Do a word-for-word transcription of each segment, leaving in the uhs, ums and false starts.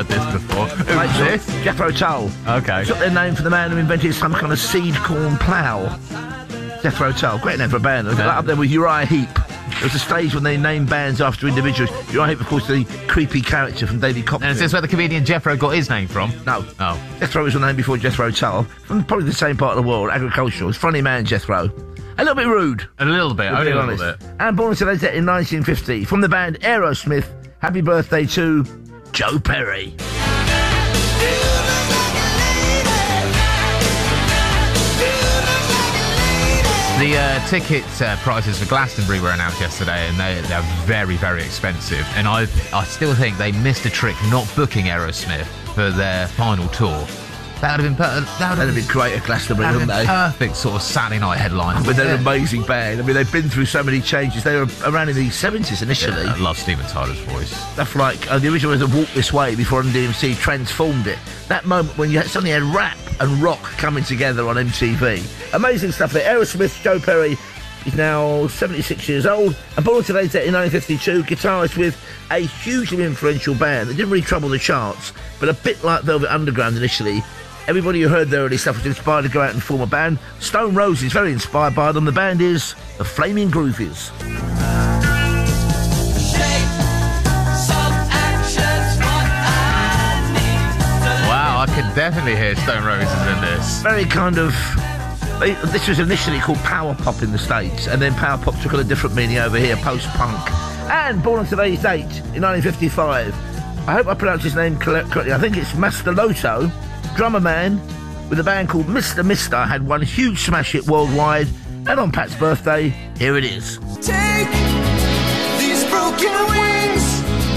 heard this before. Who's this? Jethro Tull. Okay. It's got their name for the man who invented some kind of seed corn plough. Jethro Tull. Great name for a band. They've got that up there with Uriah Heep. There was a stage when they named bands after individuals. Uriah Heep, of course, the creepy character from David Copperfield. And is this where the comedian Jethro got his name from? No. Oh. Jethro was the name before Jethro Tull. From probably the same part of the world, agricultural. It's a funny man, Jethro. A little bit rude. A little bit, only a little bit. And born in Atlanta in nineteen fifty. From the band Aerosmith, happy birthday to Joe Perry. The uh, ticket uh, prices for Glastonbury were announced yesterday, and they, they're very, very expensive. And I I still think they missed a trick not booking Aerosmith for their final tour. That would have been per- that would have been great at Glastonbury, wouldn't they? Perfect sort of Saturday night headline. But they're an amazing band. I mean, they've been through so many changes. They were around in the seventies initially. Yeah, I love Steven Tyler's voice. Stuff like uh, the original was a Walk This Way before M D M C transformed it. That moment when you had, suddenly had rap and rock coming together on M T V. Amazing stuff there. Aerosmith, Joe Perry. He's now seventy-six years old and born today in nineteen fifty-two, guitarist with a hugely influential band that didn't really trouble the charts, but a bit like Velvet Underground initially. Everybody who heard their early stuff was inspired to go out and form a band. Stone Roses, very inspired by them. The band is the Flaming Groovies. Wow, I could definitely hear Stone Roses in this. Very kind of... They, this was initially called power pop in the States, and then power pop took on a different meaning over here, post-punk. And born on today's date, in nineteen fifty-five. I hope I pronounced his name correctly. I think it's Mastalotto. Drummer man with a band called Mister Mister had one huge smash hit worldwide, and on Pat's birthday, here it is. Take these broken wings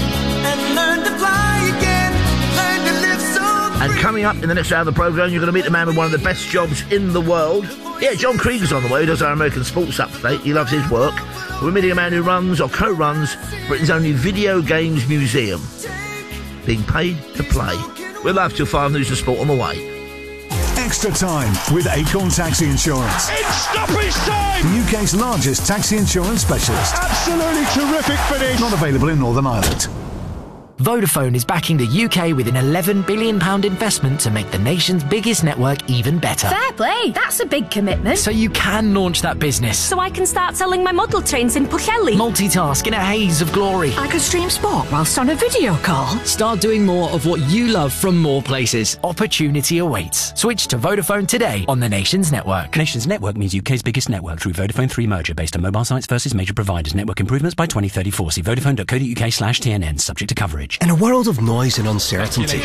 and learn to fly again, learn to live so free. And coming up in the next hour of the programme, you're going to meet a man with one of the best jobs in the world. Yeah, John Krieger's on the way, who does our American Sports Update. He loves his work. We're meeting a man who runs, or co-runs, Britain's only video games museum. Being paid to play. We're live till five, news and sport on the way. Extra time with Acorn Taxi Insurance. It's stoppage time! The U K's largest taxi insurance specialist. Absolutely terrific finish! Not available in Northern Ireland. Vodafone is backing the U K with an eleven billion pounds investment to make the nation's biggest network even better. Fair play, that's a big commitment. So you can launch that business. So I can start selling my model trains in Pwllheli. Multitask in a haze of glory. I could stream sport whilst on a video call. Start doing more of what you love from more places. Opportunity awaits. Switch to Vodafone today on the nation's network. Nation's network means U K's biggest network through Vodafone three merger based on mobile sites versus major providers. Network improvements by twenty thirty-four. See vodafone.co.uk slash TNN, subject to coverage. In a world of noise and uncertainty,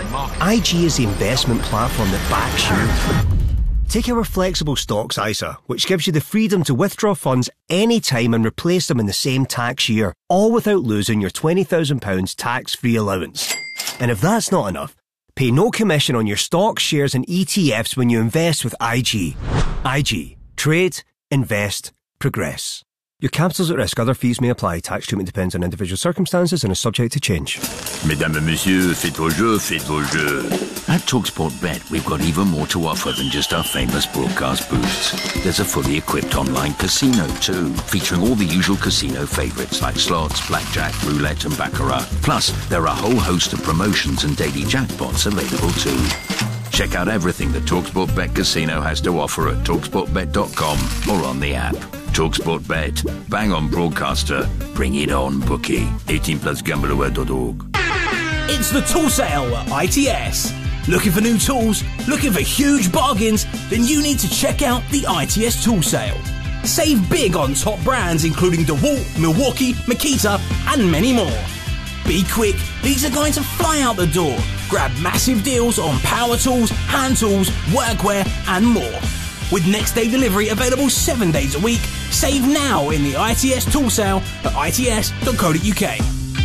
I G is the investment platform that backs you. Take our flexible stocks I S A, which gives you the freedom to withdraw funds anytime and replace them in the same tax year, all without losing your twenty thousand pounds tax-free allowance. And if that's not enough, pay no commission on your stocks, shares and E T Fs when you invest with I G. I G. Trade, invest, progress. Your capital's at risk. Other fees may apply. Tax treatment depends on individual circumstances and is subject to change. Mesdames et messieurs, faites vos jeux, faites vos jeux. At TalkSport Bet, we've got even more to offer than just our famous broadcast booths. There's a fully equipped online casino too, featuring all the usual casino favourites like slots, blackjack, roulette and baccarat. Plus, there are a whole host of promotions and daily jackpots available too. Check out everything that TalkSport Bet Casino has to offer at talk sport bet dot com or on the app. TalkSport Bet. Bang on broadcaster. Bring it on, bookie. eighteen plus gamble aware dot org. It's the tool sale at I T S. Looking for new tools? Looking for huge bargains? Then you need to check out the I T S tool sale. Save big on top brands including DeWalt, Milwaukee, Makita and many more. Be quick, these are going to fly out the door. Grab massive deals on power tools, hand tools, workwear and more. With next day delivery available seven days a week, save now in the I T S tool sale at I T S dot co dot U K.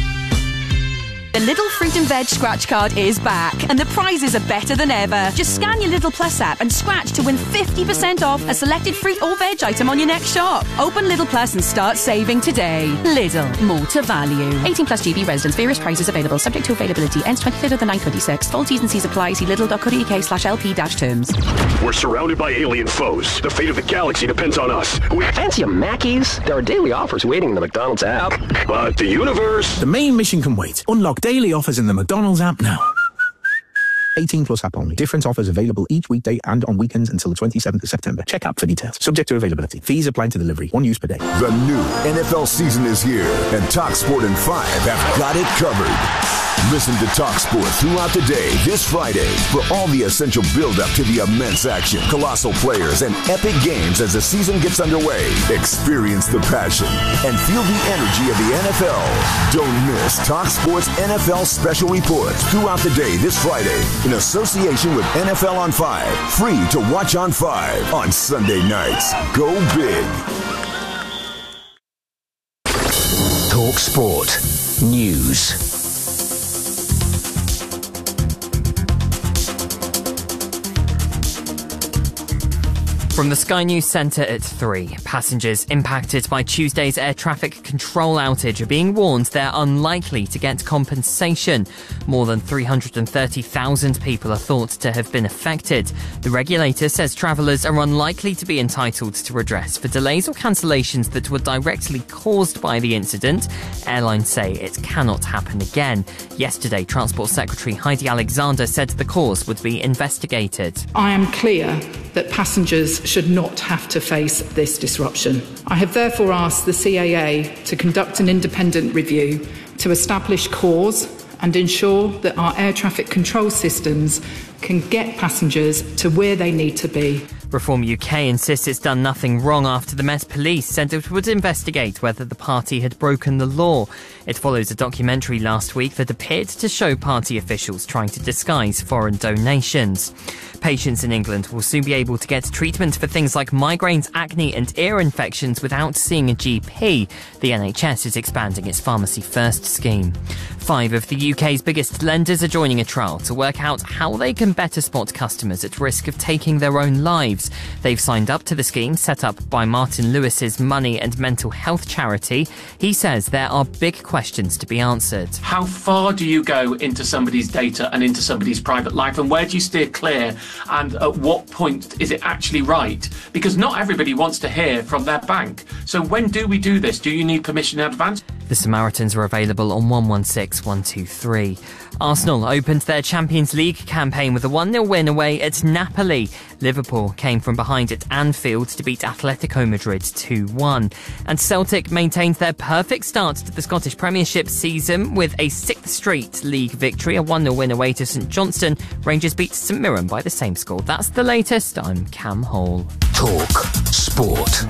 The Lidl Fruit and Veg scratch card is back, and the prizes are better than ever. Just scan your Lidl Plus app and scratch to win fifty percent off a selected fruit or veg item on your next shop. Open Lidl Plus and start saving today. Lidl, more to value. eighteen plus G B residents. Various prices available, subject to availability. Ends twenty-third of the ninth twenty-six. Full T's and C's apply. See lidl dot co dot U K slash L P dash terms. We're surrounded by alien foes. The fate of the galaxy depends on us. We fancy a Mackies? There are daily offers waiting in the McDonald's app. But the universe... The main mission can wait. Unlock Daily offers in the McDonald's app now. eighteen plus app only. Different offers available each weekday and on weekends until the twenty-seventh of September. Check app for details. Subject to availability. Fees apply to delivery. One use per day. The new N F L season is here, and TalkSport and five have got it covered. Listen to TalkSport throughout the day this Friday for all the essential build-up to the immense action, colossal players, and epic games as the season gets underway. Experience the passion and feel the energy of the N F L. Don't miss TalkSport's N F L special reports throughout the day this Friday in association with N F L on five. Free to watch on five on Sunday nights. Go big. TalkSport News. From the Sky News Centre at three, passengers impacted by Tuesday's air traffic control outage are being warned they're unlikely to get compensation. More than three hundred thirty thousand people are thought to have been affected. The regulator says travellers are unlikely to be entitled to redress for delays or cancellations that were directly caused by the incident. Airlines say it cannot happen again. Yesterday, Transport Secretary Heidi Alexander said the cause would be investigated. I am clear that passengers should not have to face this disruption. I have therefore asked the C A A to conduct an independent review to establish cause and ensure that our air traffic control systems can get passengers to where they need to be. Reform U K insists it's done nothing wrong after the Met Police said it would investigate whether the party had broken the law. It follows a documentary last week that appeared to show party officials trying to disguise foreign donations. Patients in England will soon be able to get treatment for things like migraines, acne and ear infections without seeing a G P. The N H S is expanding its Pharmacy First scheme. Five of the U K's biggest lenders are joining a trial to work out how they can better spot customers at risk of taking their own lives. They've signed up to the scheme set up by Martin Lewis's money and mental health charity. He says there are big questions to be answered. How far do you go into somebody's data and into somebody's private life, and where do you steer clear, and at what point is it actually right? Because not everybody wants to hear from their bank. So when do we do this? Do you need permission in advance? The Samaritans are available on one one six one two three. Arsenal opened their Champions League campaign with a one nil win away at Napoli. Liverpool came from behind at Anfield to beat Atletico Madrid two one. And Celtic maintained their perfect start to the Scottish Premiership season with a sixth straight league victory, a one nil win away to St Johnstone. Rangers beat St Mirren by the same score. That's the latest. I'm Cam Hall. Talk Sport.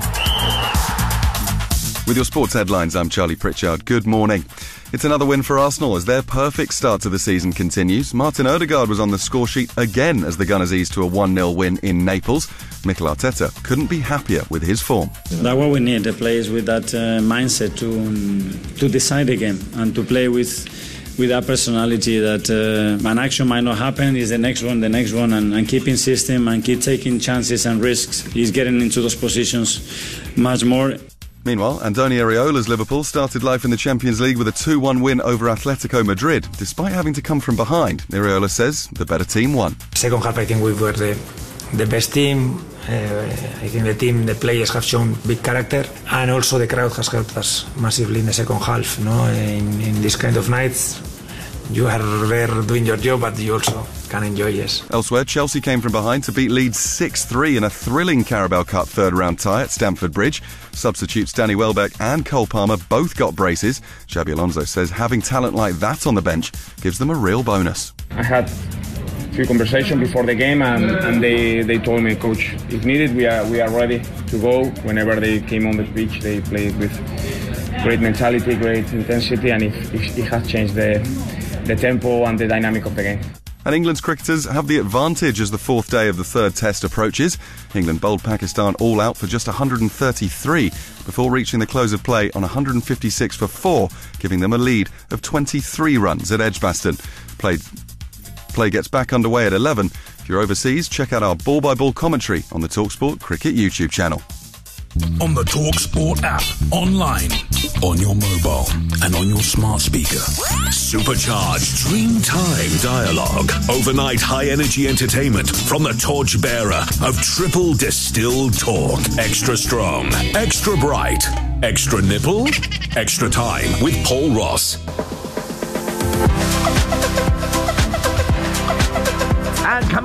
With your sports headlines, I'm Charlie Pritchard. Good morning. It's another win for Arsenal as their perfect start to the season continues. Martin Odegaard was on the score sheet again as the Gunners eased to a one nil win in Naples. Mikel Arteta couldn't be happier with his form. That's what we need, the players with that uh, mindset to um, to decide the game and to play with with that personality that uh, an action might not happen, is the next one, the next one, and, and keep insisting and keep taking chances and risks. He's getting into those positions much more. Meanwhile, Andoni Iraola's Liverpool started life in the Champions League with a two one win over Atletico Madrid. Despite having to come from behind, Iraola says the better team won. Second half, I think we were the, the best team. Uh, I think the team, the players have shown big character, and also the crowd has helped us massively in the second half. No, in, in this kind of nights, you are there doing your job, but you also can enjoy, yes. Elsewhere, Chelsea came from behind to beat Leeds six three in a thrilling Carabao Cup third-round tie at Stamford Bridge. Substitutes Danny Welbeck and Cole Palmer both got braces. Xabi Alonso says having talent like that on the bench gives them a real bonus. I had a few conversations before the game, and, and they, they told me, Coach, if needed, we are we are ready to go. Whenever they came on the pitch, they played with great mentality, great intensity, and it, it, it has changed the, the tempo and the dynamic of the game. And England's cricketers have the advantage as the fourth day of the third test approaches. England bowled Pakistan all out for just one hundred thirty-three before reaching the close of play on one hundred fifty-six for four, giving them a lead of twenty-three runs at Edgbaston. Play, play gets back underway at eleven. If you're overseas, check out our ball-by-ball commentary on the TalkSport Cricket YouTube channel. On the TalkSport app, online, on your mobile, and on your smart speaker. Supercharged Dreamtime dialogue. Overnight high-energy entertainment from the torchbearer of triple distilled talk. Extra strong, extra bright, extra nipple, extra time with Paul Ross.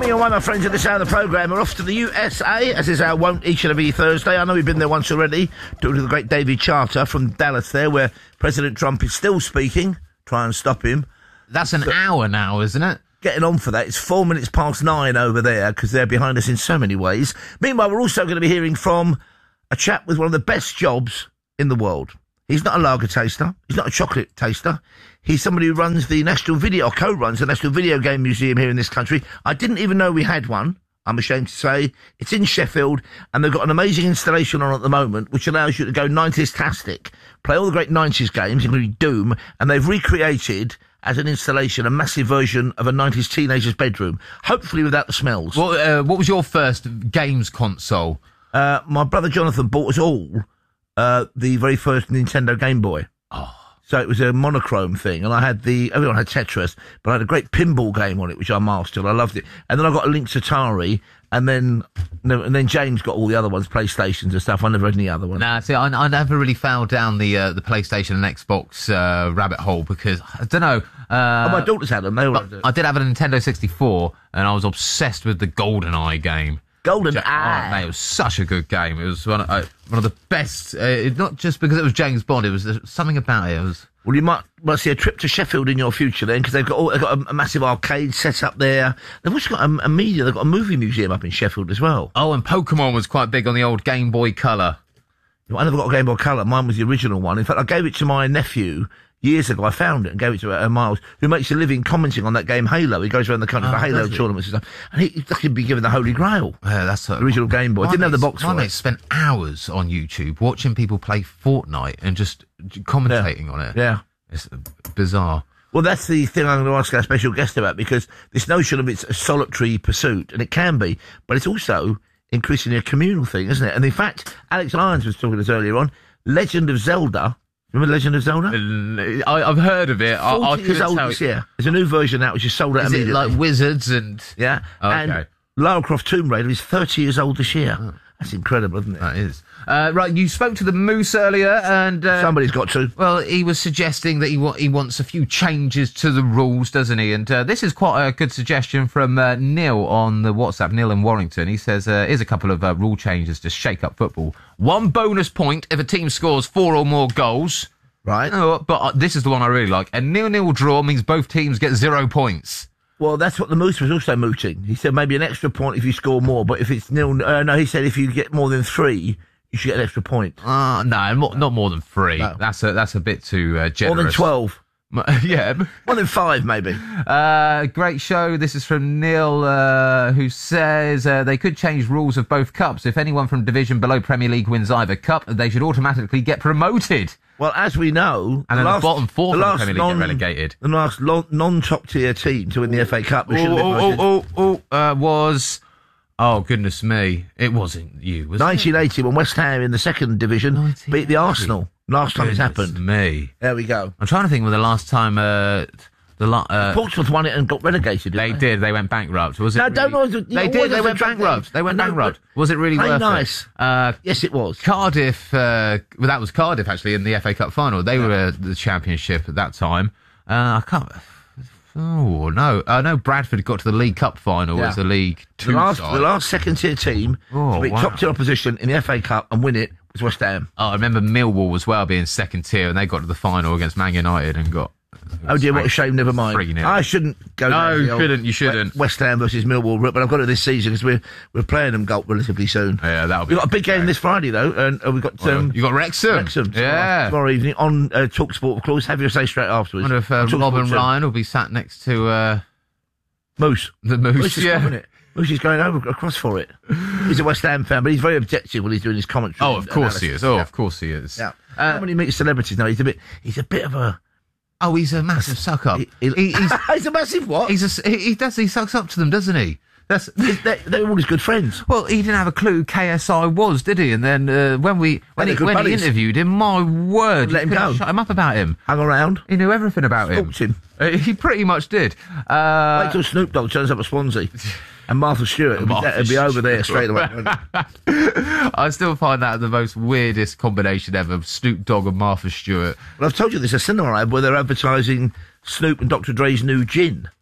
Johnny and one of my friends at this hour of the programme are off to the U S A, as is our wont each and every Thursday. I know we've been there once already, talking to the great David Charter from Dallas there, where President Trump is still speaking. Try and stop him. That's an so, hour now, isn't it? Getting on for that. It's four minutes past nine over there, because they're behind us in so many ways. Meanwhile, we're also going to be hearing from a chap with one of the best jobs in the world. He's not a lager taster. He's not a chocolate taster. He's somebody who runs the National Video, or co-runs the National Video Game Museum here in this country. I didn't even know we had one, I'm ashamed to say. It's in Sheffield, and they've got an amazing installation on at the moment, which allows you to go nineties-tastic, play all the great nineties games, including Doom, and they've recreated, as an installation, a massive version of a nineties teenager's bedroom, hopefully without the smells. What, uh, what was your first games console? Uh, my brother Jonathan bought us all uh, the very first Nintendo Game Boy. Oh. So it was a monochrome thing, and I had the, everyone had Tetris, but I had a great pinball game on it, which I mastered. I loved it. And then I got a Lynx Atari, and then and then James got all the other ones, PlayStations and stuff. I never had any other ones. Nah, see, I, I never really fell down the uh, the PlayStation and Xbox uh, rabbit hole, because, I don't know. Uh, oh, my daughters had them. They all had I did have a Nintendo sixty-four, and I was obsessed with the GoldenEye game. GoldenEye. Oh, mate, it was such a good game. It was one of, uh, one of the best. Uh, it, not just because it was James Bond. It was uh, something about it. It was. Well, you might, might see a trip to Sheffield in your future then, because they've got all, they've got a, a massive arcade set up there. They've also got a, a media. They've got a movie museum up in Sheffield as well. Oh, and Pokemon was quite big on the old Game Boy Colour. I never got a Game Boy Colour. Mine was the original one. In fact, I gave it to my nephew years ago. I found it and gave it to uh, Miles, who makes a living commenting on that game Halo. He goes around the country oh, for Halo tournaments and stuff. And he, he could be given the Holy Grail. Yeah, that's a, the original Game Boy. Didn't have the box my for mate it. spent hours on YouTube watching people play Fortnite and just commentating yeah. on it. Yeah. It's bizarre. Well, that's the thing I'm going to ask our special guest about, because this notion of it's a solitary pursuit, and it can be, but it's also increasingly a communal thing, isn't it? And in fact, Alex Lyons was talking to us earlier on, Legend of Zelda. Remember Legend of Zelda? Uh, I, I've heard of it. I, I years old this year. There's a new version out which is sold out is immediately. It like Wizards and... Yeah. Oh, okay. And Lara Croft Tomb Raider is thirty years old this year. Oh. That's incredible, isn't it? That is. Uh, right, you spoke to the Moose earlier, and... Uh, Somebody's got to. Well, he was suggesting that he wa- he wants a few changes to the rules, doesn't he? And uh, this is quite a good suggestion from uh, Neil on the WhatsApp, Neil in Warrington. He says, uh, here's a couple of uh, rule changes to shake up football. One bonus point if a team scores four or more goals. Right. Oh, but uh, this is the one I really like. A nil-nil draw means both teams get zero points. Well, that's what the Moose was also mooting. He said maybe an extra point if you score more, but if it's nil... Uh, no, he said if you get more than three, you should get an extra point. Uh, no, more, not more than three. No. That's a that's a bit too uh, generous. More than twelve. Yeah. More than five, maybe. Uh, great show. This is from Neil, uh, who says uh, they could change rules of both cups. If anyone from division below Premier League wins either cup, they should automatically get promoted. Well, as we know... And the then last, the bottom four the of the last Premier League non, get relegated. The last lo- non-top-tier team to win the F A Cup... Oh, oh, oh, oh, oh, uh, was... Oh, goodness me. It wasn't you, was nineteen eighty, it? when West Ham in the second division beat the Arsenal. Last time goodness it's happened. me. There we go. I'm trying to think when the last time... Uh, the la- uh, Portsmouth won it and got relegated, didn't they? They did. They went bankrupt. Was it No, really... don't always... You They know, did. They always went bankrupt. They went know, bankrupt. Was it really play worth nice. it? Uh, yes, it was. Cardiff... Uh, well, that was Cardiff, actually, in the F A Cup final. They yeah. were uh, the championship at that time. Uh, I can't... Oh, no. I know Bradford got to the League Cup final yeah. as the League Two the last, side. The last second-tier team oh, to beat wow. top-tier opposition in the F A Cup and win it was West Ham. Oh, I remember Millwall as well being second tier, and they got to the final against Man United and got... Oh dear, what a shame, never mind. three nil. I shouldn't go No, down you shouldn't, you shouldn't. West Ham versus Millwall, but I've got it this season because we're, we're playing them Gulp relatively soon. Yeah, that'll be... We've got a big game this Friday, though, and uh, we've got... Um, well, you got Wrexham. Wrexham. Yeah. Tomorrow, tomorrow evening on uh, TalkSport, of course. Have your say straight afterwards. I wonder if uh, Rob and Ryan will be sat next to... Uh, Moose. The Moose, Moose is yeah. it. Moose is going over across for it. He's a West Ham fan, but he's very objective when he's doing his commentary. Oh, of course analysis. he is. Oh, yeah. of course he is. Yeah. Uh, How many meet celebrities now? He's a bit... He's a bit of a... Oh, he's a massive suck-up. He, he, he's, he's a massive what? He's a, he, he does. He sucks up to them, doesn't he? That's they're, they're all his good friends. Well, he didn't have a clue who K S I was, did he? And then uh, when we when, he, when he interviewed him, my word, let him go. Shut him up about him. Hung around. He knew everything about him. him. Uh, he pretty much did. Uh, Wait till Snoop Dogg turns up at Swansea. And Martha Stewart will be, be over there straight away. I still find that the most weirdest combination ever, Snoop Dogg and Martha Stewart. Well, I've told you there's a cinema ad where they're advertising Snoop and Doctor Dre's new gin.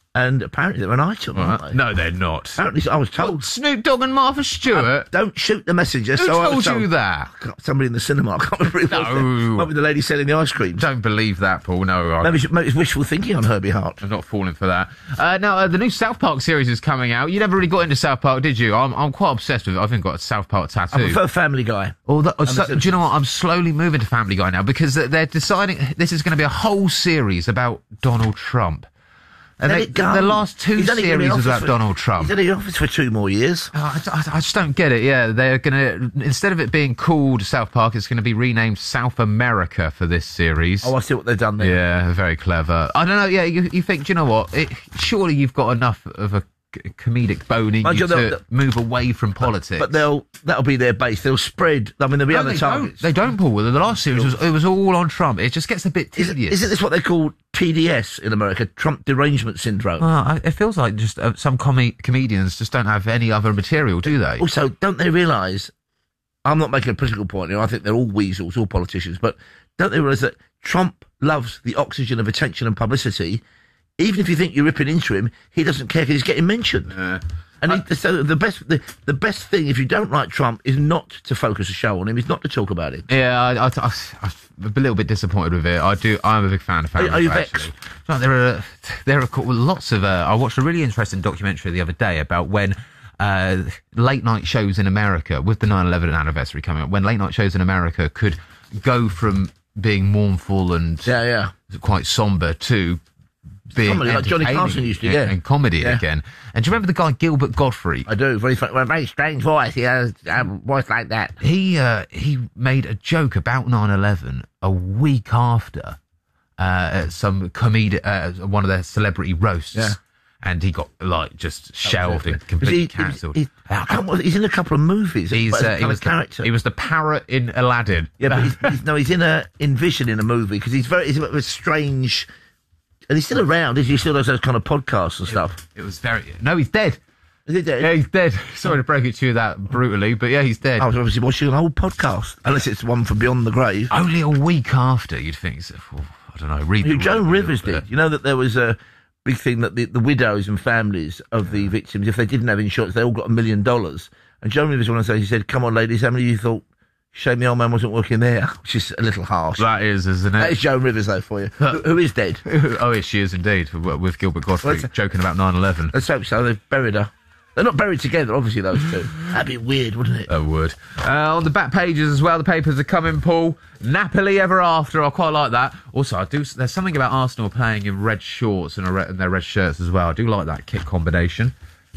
And apparently they're an item, aren't they? No, they're not. Apparently, I was told. What, Snoop Dogg and Martha Stewart? Uh, don't shoot the messenger. Who so I told was told you that? Somebody in the cinema. I can't remember who it was. No. Might be the lady selling the ice cream. Don't believe that, Paul. No. I... Maybe, maybe it's wishful thinking on her behalf. I'm not falling for that. Uh, now, uh, the new South Park series is coming out. You never really got into South Park, did you? I'm, I'm quite obsessed with it. I've even got a South Park tattoo. I prefer Family Guy. Oh, that, so, do you know what? I'm slowly moving to Family Guy now because they're deciding this is going to be a whole series about Donald Trump. And they, the last two series was about for, Donald Trump. He's only in office for two more years. Oh, I, I, I just don't get it. Yeah, they're going to, instead of it being called South Park, it's going to be renamed South America for this series. Oh, I see what they've done there. Yeah, very clever. I don't know. Yeah, you, you think, do you know what? It, surely you've got enough of a comedic bone in you to move away from politics. But they'll that'll be their base. They'll spread. I mean, there'll be no, other they targets. Don't. They don't, Paul. The last series was it was all on Trump. It just gets a bit tedious. Isn't, isn't this what they call T D S in America? Trump derangement syndrome. Uh, it feels like just uh, some com- comedians just don't have any other material, do they? Also, don't they realise? I'm not making a political point here. I think they're all weasels, all politicians. But don't they realise that Trump loves the oxygen of attention and publicity? Even if you think you're ripping into him, he doesn't care because he's getting mentioned. Yeah. And he, so the best, the, the best thing, if you don't like Trump, is not to focus a show on him. Is not to talk about him. Yeah, I, I, I, I'm a little bit disappointed with it. I do. I'm a big fan of Family Guy. Are you vexed? No, there are there are lots of. Uh, I watched a really interesting documentary the other day about when. Uh, late night shows in America, with the nine eleven anniversary coming up, when late night shows in America could go from being mournful and yeah, yeah. quite somber to being comedy, like Johnny Carson used to, yeah. And comedy yeah. again. And do you remember the guy Gilbert Gottfried? I do. Very funny, very strange voice. He has a voice like that. He uh, he made a joke about nine eleven a week after uh, at some comedy, uh, one of their celebrity roasts. Yeah. And he got, like, just shelved and completely he, cancelled. He, he, he's in a couple of movies. He's, uh, he, was character. The, he was the parrot in Aladdin. Yeah, but he's, he's, no, he's in a in Vision in a movie because he's very he's a bit of a strange, and he's still around. He still does those kind of podcasts and stuff. It, it was very no, he's dead. Is he dead? Yeah, he's dead. Sorry to break it to you that brutally, but yeah, he's dead. I was obviously watching an old podcast, unless it's one from Beyond the Grave. Only a week after, you'd think. Oh, I don't know. Read the Joan Rivers did. You know that there was a big thing that the, the widows and families of the victims, if they didn't have insurance, they all got a million dollars. And Joan Rivers, when I say, she said, "Come on, ladies, how many of you thought shame the old man wasn't working there?" Which is a little harsh. That is, isn't it? That is Joan Rivers, though, for you. who, who is dead? Oh, yes, she is indeed, with Gilbert Gottfried, well, joking about nine eleven. Let's hope so. They've buried her. They're not buried together, obviously, those two. That'd be weird, wouldn't it? It would. Uh, on the back pages as well, the papers are coming, Paul. Napoli ever after. I quite like that. Also, I do. There's something about Arsenal playing in red shorts and, a red, and their red shirts as well. I do like that kit combination.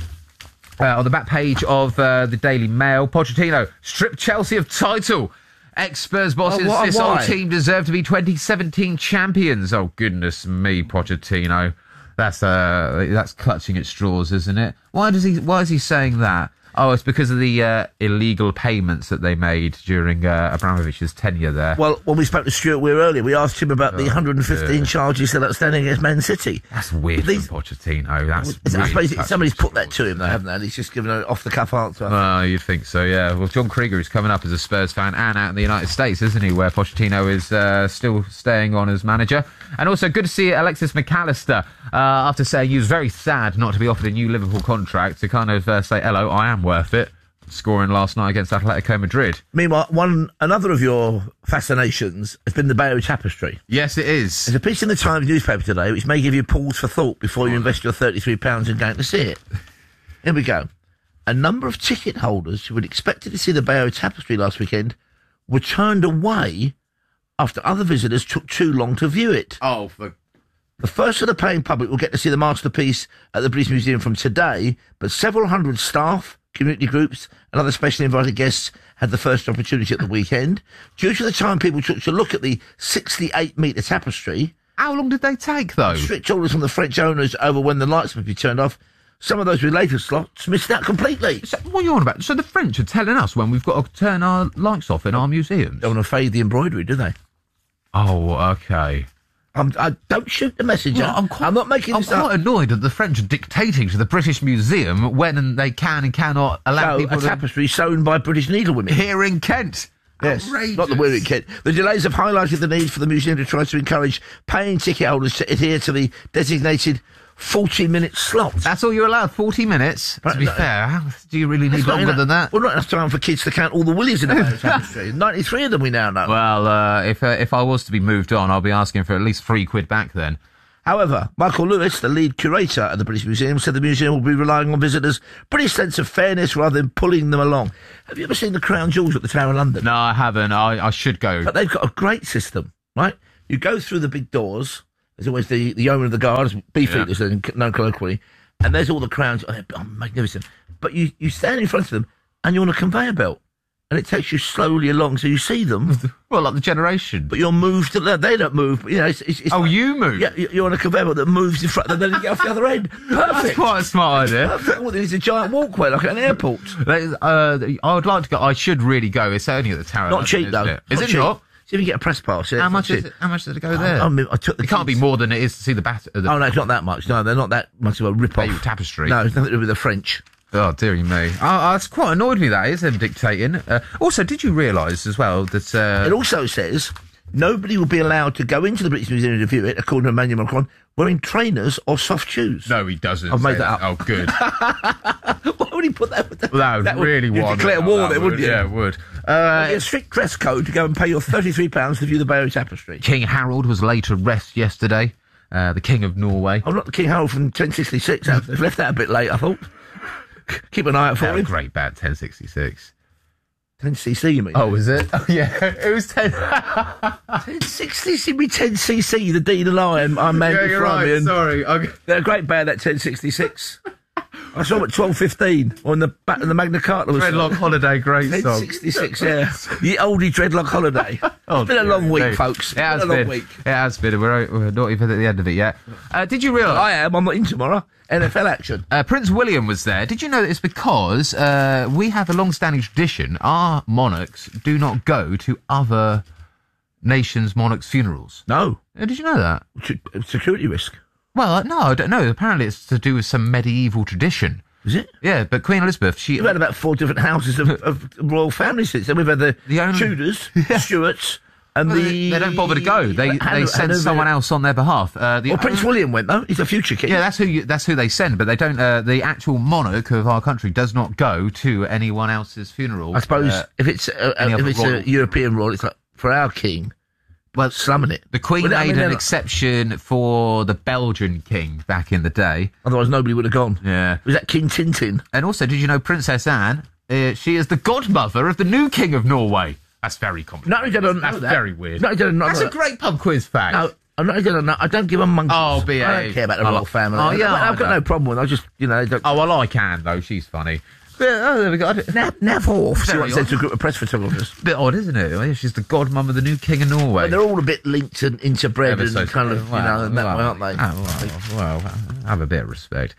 Uh, on the back page of uh, the Daily Mail, Pochettino stripped Chelsea of title. Ex-Spurs boss oh, insists why? old team deserve to be twenty seventeen champions. Oh, goodness me, Pochettino. That's uh, that's clutching at straws, isn't it? Why does he? Why is he saying that? Oh, it's because of the uh, illegal payments that they made during uh, Abramovich's tenure there. Well, when we spoke to Stuart Weir earlier, we asked him about oh, the one hundred fifteen yeah. charges still outstanding against Man City. That's weird These, from Pochettino. That's I really suppose somebody's put that to him, though, haven't they? And he's just given an off-the-cuff answer. Oh, uh, you'd think so, yeah. Well, John Krieger is coming up as a Spurs fan and out in the United States, isn't he, where Pochettino is uh, still staying on as manager. And also good to see Alexis McAllister, uh, after saying he was very sad not to be offered a new Liverpool contract, to kind of uh, say, hello, I am worth it. Scoring last night against Atletico Madrid. Meanwhile, one another of your fascinations has been the Bayeux Tapestry. Yes, it is. There's a piece in the Times newspaper today which may give you pause for thought before you invest your thirty-three pounds in going to see it. Here we go. A number of ticket holders who had expected to see the Bayeux Tapestry last weekend were turned away after other visitors took too long to view it. Oh, for... The first of the paying public will get to see the masterpiece at the British Museum from today, but several hundred staff, community groups and other specially invited guests had the first opportunity at the weekend. Due to the time people took to look at the sixty-eight metre tapestry... How long did they take, though? Strict orders from the French owners over when the lights would be turned off. Some of those with later slots missed out completely. So, what are you on about? So the French are telling us when we've got to turn our lights off in our museums? They don't want to fade the embroidery, do they? Oh, OK. I'm, I don't shoot the messenger. Well, I'm, quite, I'm not making I'm this quite up. annoyed that the French are dictating to the British Museum when they can and cannot allow so, people a to... tapestry sewn by British needlewomen. Here in Kent. Yes, Outrageous. not the we're in Kent. The delays have highlighted the need for the museum to try to encourage paying ticket holders to adhere to the designated forty-minute slots. That's all you're allowed, forty minutes. To be no, fair, how- do you really need It's not longer enough- than that? Well, not enough time for kids to count all the willies in the Barrow Tapestry. ninety-three of them we now know. Well, uh, if uh, if I was to be moved on, I'll be asking for at least three quid back then. However, Michael Lewis, the lead curator at the British Museum, said the museum will be relying on visitors' British sense of fairness rather than pulling them along. Have you ever seen the Crown Jewels at the Tower of London? No, I haven't. I, I should go. But they've got a great system, right? You go through the big doors. There's always the, the owner of the guards, Beefeaters, yeah. known colloquially, and there's all the crowns. Oh, they're magnificent. But you, you stand in front of them, and you're on a conveyor belt. And it takes you slowly along, so you see them. Well, like the generation. But you're moved to they don't move. But, you know, it's, it's, it's oh, like, you move? Yeah, you're on a conveyor belt that moves in front, and then you get off the other end. Perfect. That's quite a smart idea. Perfect. Well, there's a giant walkway like at an airport. Uh, I would like to go. I should really go. It's only at the Tower. Not cheap though. It? Is not it cheap. not? See if you get a press pass. Yeah, how much is cheap. it? How much did it go there? I, I, mean, I took the it can't be more than it is to see the bat. Uh, the oh no, it's not that much. No, they're not that much of a rip-off. Tapestry. No, it's nothing to do with the French. Oh, dearie me. Oh, it's quite annoyed me, that is, them dictating. Uh, also, did you realise as well that... Uh, it also says nobody will be allowed to go into the British Museum to view it, according to Emmanuel Macron, wearing trainers or soft shoes. No, he doesn't. I've made that, that up. Oh, good. Why would he put that? That, well, that would that really would, want declare it. war That there, would, wouldn't you? Yeah, it would. Uh, a strict dress code to go and pay your thirty-three pounds to view the Barrow Tapestry. King Harold was laid to rest yesterday, uh, the King of Norway. Oh, not the King Harold from ten sixty-six. They've left that a bit late, I thought. Keep an eye out for yeah, him. Great bad ten sixty-six. ten C C, you mean? Oh, is it? Oh, yeah. It was ten... ten sixty, see me ten C C, the Dean and I, and I'm man yeah, you're right. And Sorry. I... They're a great band, that ten sixty-six. I saw them at twelve fifteen on the back of the Magna Carta. Dreadlock Holiday, great ten sixty-six, yeah. The oldie Dreadlock Holiday. Oh, it's been a long week, indeed. folks. It has been a long been. week. It has been. We're, we're not even at the end of it yet. Uh, did you realise... I am. I'm not in tomorrow. N F L action. Uh, Prince William was there. Did you know that it's because uh, we have a long-standing tradition. Our monarchs do not go to other nations' monarchs' funerals. No. Uh, did you know that? Security risk. Well, uh, no, I don't know. Apparently it's to do with some medieval tradition. Is it? Yeah, but Queen Elizabeth, she... We've had about four different houses of, of royal families since then. We've had the, the only... Tudors, yeah. Stuarts, and well, the... They, they don't bother to go. They Hanover, they send Hanover. someone else on their behalf. Uh, the well, Prince only... William went, though. He's a future king. Yeah, that's who you, that's who they send, but they don't... Uh, the actual monarch of our country does not go to anyone else's funeral. I suppose uh, if it's, uh, if it's a European royal, it's like, for our king... Well, slumming it. The Queen well, made I mean, an exception for the Belgian king back in the day. Otherwise, nobody would have gone. Yeah. Was that King Tintin? And also, did you know Princess Anne? Uh, she is the godmother of the new king of Norway. That's very complicated. No, I don't know That's that. very weird. No, I don't know That's that. a great pub quiz fact. No, I'm not going to. I don't give a monkey. Oh, B A. I don't care about the I royal like- family. Oh, yeah, I've I got know. no problem with it. I just, you know. Don't... Oh, well, I can, though. She's funny. But, oh, there we go. Nav, Nav Horf, she Very once said odd. to a group of press photographers. Bit odd, isn't it? Oh, yeah, she's the godmum of the new king of Norway. And they're all a bit linked and into bread Ever and so kind of, well, you know, and that well, way, aren't they? Oh, well, well, have a bit of respect.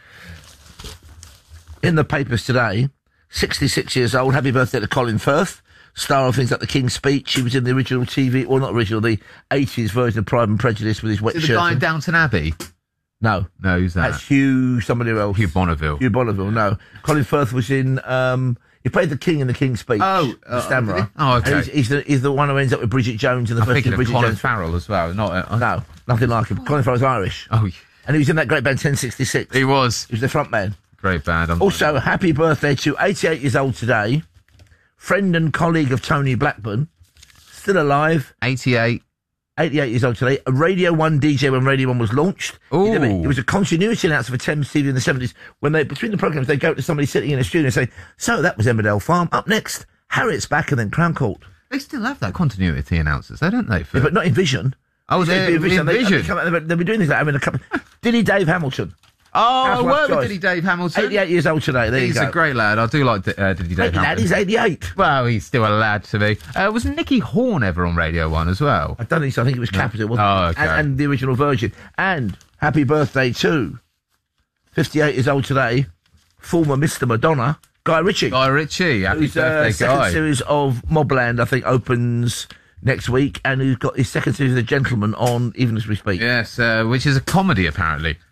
In the papers today, sixty-six years old, happy birthday to Colin Firth, star of things like The King's Speech. He was in the original T V, or not original, the eighties version of Pride and Prejudice with his wet Is it shirt. the guy in and- Downton Abbey? No. No, who's that? That's Hugh, somebody else. Hugh Bonneville. Hugh Bonneville, no. Colin Firth was in, um, he played the King in The King's Speech. Oh, the uh, Stammerer. did he? Oh, okay. And he's, he's, the, he's the one who ends up with Bridget Jones in the I'm first thinking of Bridget Colin Jones. Farrell as well. Not uh, No, nothing like him. Colin Farrell's Irish. Oh, yeah. And he was in that great band ten sixty-six. He was. He was the front man. Great band. I'm Also, happy birthday to eighty-eight years old today, friend and colleague of Tony Blackburn, still alive. eighty-eight. eighty-eight years old today, a Radio one D J when Radio one was launched. Ooh. He, did it. He was a continuity announcer for Thames T V in the seventies. When they, between the programmes, they go to somebody sitting in a studio and say, so that was Emmerdale Farm. Up next, Harriet's back and then Crown Court. They still have that continuity announcers, though, don't they? For... Yeah, but not in Vision. Oh, they're It'd in be in Vision. Vision. They, they come out, they'll they'll be doing things like having a couple. Diddy Dave Hamilton. Oh, I Housewife work with choice. Diddy Dave Hamilton. eighty-eight years old today. There He's you go. a great lad. I do like uh, Diddy Dave Great lad, Hamilton. he's eighty-eight. Well, he's still a lad to me. Uh, was Nicky Horn ever on Radio one as well? I don't think so. I think it was Capital, wasn't Oh, it? okay. And, and the original version. And happy birthday to fifty-eight years old today, former Mister Madonna, Guy Ritchie. Guy Ritchie, happy whose, uh, birthday, second Guy. series of Mobland, I think, opens next week, and who's got his second series of The Gentleman on even as we speak. Yes, uh, which is a comedy, apparently.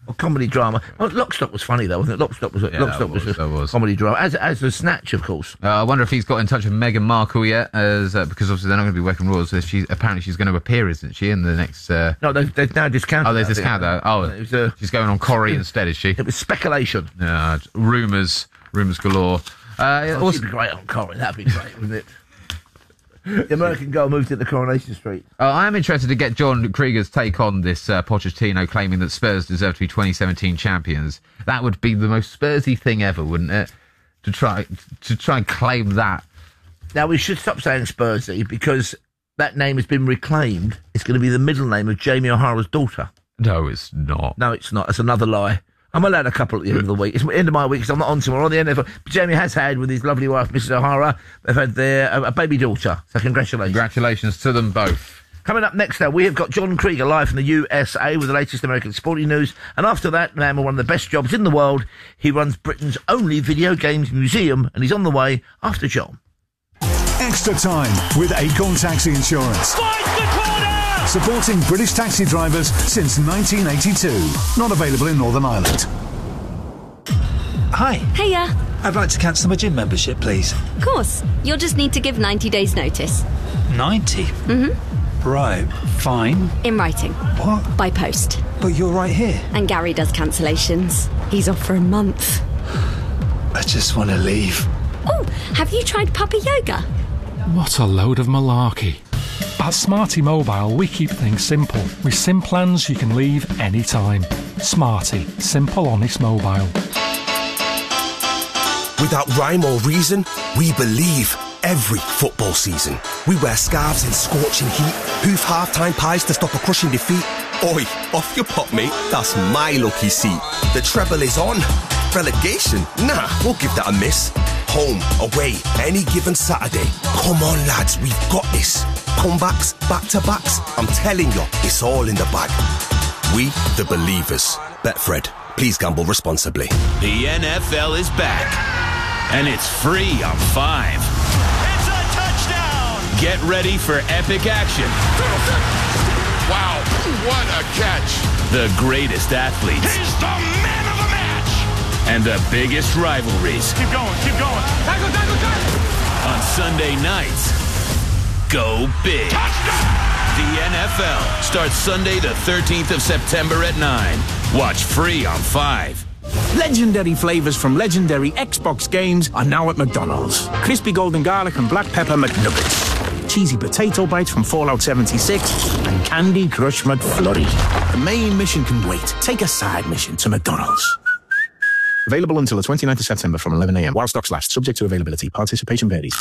Or comedy drama. Well, Lock, Stock was funny, though, wasn't it? Lock, Stock was, Yeah, Lock, that Stock was, was- a that was. comedy drama. As, as was Snatch, of course. Uh, I wonder if he's got in touch with Meghan Markle yet, as uh, because obviously they're not going to be working rules. So she apparently she's going to appear, isn't she, in the next? Uh... No, they've, they've now discounted. Oh, they've that, I think. discounted that. Oh, It was, uh, she's going on Corrie instead, is she? It was speculation. Yeah, rumours, rumours galore. Uh, Oh, also, she'd be great on Corrie. That'd be great, wouldn't it? The American girl moved into Coronation Street. Uh, I am interested to get John Krieger's take on this uh, Pochettino claiming that Spurs deserve to be twenty seventeen champions. That would be the most Spursy thing ever, wouldn't it? To try to try and claim that. Now, we should stop saying Spursy because that name has been reclaimed. It's going to be the middle name of Jamie O'Hara's daughter. No, it's not. No, it's not. It's another lie. I'm allowed a couple at the end of the week. It's the end of my week, so I'm not on tomorrow. On the end of Jamie has had with his lovely wife, Missus O'Hara, they've had their a, a baby daughter. So congratulations. Congratulations to them both. Coming up next, though, we have got John Krieger live from the U S A with the latest American sporting news. And after that, man, we're one of the best jobs in the world. He runs Britain's only video games museum, and he's on the way after John. Extra time with Acorn Taxi Insurance. Supporting British taxi drivers since nineteen eighty-two. Not available in Northern Ireland. Hi. Hiya. I'd like to cancel my gym membership, please. Of course. You'll just need to give ninety days notice. ninety? Mm-hmm. Right. Fine. In writing. What? By post. But you're right here. And Gary does cancellations. He's off for a month. I just want to leave. Oh, have you tried Puppy Yoga? What a load of malarkey. At Smarty Mobile, we keep things simple. With SIM plans you can leave anytime. Smarty. Simple, honest mobile. Without rhyme or reason, we believe every football season. We wear scarves in scorching heat, hoof half-time pies to stop a crushing defeat. Oi, off your pop, mate, that's my lucky seat. The treble is on. Relegation? Nah, we'll give that a miss. Home, away, any given Saturday. Come on, lads, we've got this. Comebacks, back-to-backs, I'm telling you, it's all in the bag. We, the believers. Betfred, please gamble responsibly. The N F L is back, and it's free on Five. It's a touchdown! Get ready for epic action. Wow, what a catch! The greatest athletes. He's the man of the match! And the biggest rivalries. Keep going, keep going. Tackle, tackle, tackle! On Sunday nights, go big. Touchdown! The N F L starts Sunday the thirteenth of September at nine. Watch free on Five. Legendary flavours from legendary Xbox games are now at McDonald's. Crispy golden garlic and black pepper McNuggets. Cheesy potato bites from Fallout seventy-six. And Candy Crush McFlurry. The main mission can wait. Take a side mission to McDonald's. Available until the twenty-ninth of September from eleven a m while stocks last. Subject to availability. Participation varies.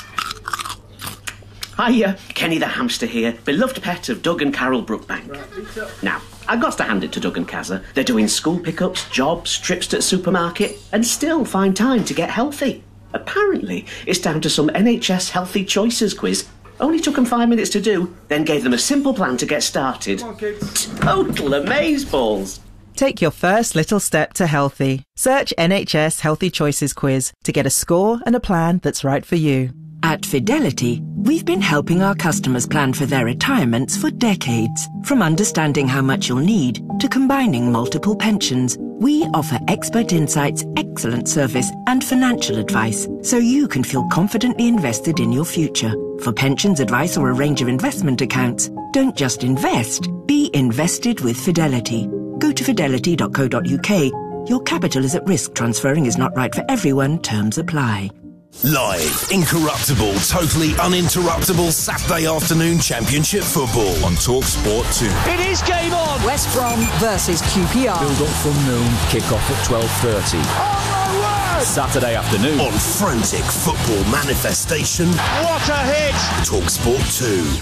Hiya, Kenny the hamster here, beloved pet of Doug and Carol Brookbank. Now, I've got to hand it to Doug and Kazza. They're doing school pickups, jobs, trips to the supermarket, and still find time to get healthy. Apparently, it's down to some N H S Healthy Choices quiz. Only took them five minutes to do, then gave them a simple plan to get started. Total amazeballs. Take your first little step to healthy. Search N H S Healthy Choices quiz to get a score and a plan that's right for you. At Fidelity, we've been helping our customers plan for their retirements for decades. From understanding how much you'll need to combining multiple pensions, we offer expert insights, excellent service, and financial advice so you can feel confidently invested in your future. For pensions advice or a range of investment accounts, don't just invest, be invested with Fidelity. Go to fidelity dot co dot uk. Your capital is at risk. Transferring is not right for everyone. Terms apply. Live, incorruptible, totally uninterruptible Saturday afternoon championship football on TalkSport two. It is game on! West Brom versus Q P R. Build up from noon, kick off at twelve thirty. Oh my word! Saturday afternoon. On frantic football manifestation. What a hit! TalkSport two.